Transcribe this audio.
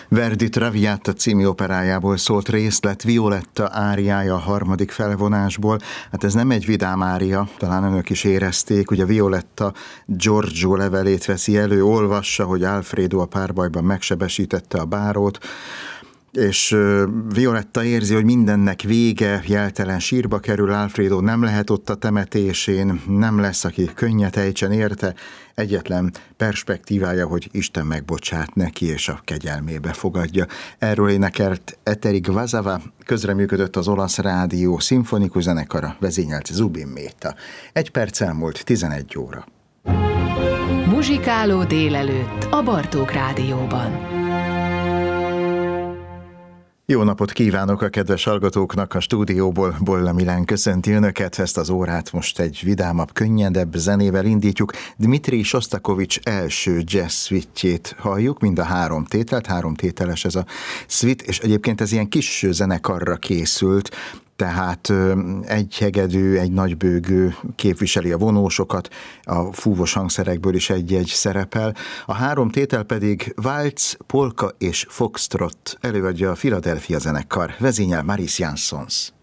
Verdi Traviata című operájából szólt részlet, Violetta áriája a harmadik felvonásból. Hát ez nem egy vidám ária, talán önök is érezték, ugye Violetta Giorgio levelét veszi elő, olvassa, hogy Alfredo a párbajban megsebesítette a bárót, és Violetta érzi, hogy mindennek vége, jeltelen sírba kerül, Alfredo nem lehet ott a temetésén, nem lesz, aki könnyet ejtsen érte, egyetlen perspektívája, hogy Isten megbocsát neki, és a kegyelmébe fogadja. Erről énekelt Eteri Gvasava, közreműködött az olasz rádió szimfonikus zenekara, vezényelt Zubin Mehta. 1 perc elmúlt 11 óra. Muzsikáló délelőtt a Bartók Rádióban. Jó napot kívánok a kedves hallgatóknak, a stúdióból Bolla Milán köszönti önöket, ezt az órát most egy vidámabb, könnyedebb zenével indítjuk. Dmitri Sostakovics első jazz suite-jét halljuk, mind a 3 tételt, 3 tételes ez a suite, és egyébként ez ilyen kis zenekarra készült, tehát egy hegedű, egy nagybőgő képviseli a vonósokat, a fúvos hangszerekből is egy-egy szerepel. A 3 tétel pedig Waltz, polka és foxtrot, előadja a Philadelphia zenekar, vezényel Maris Jansons.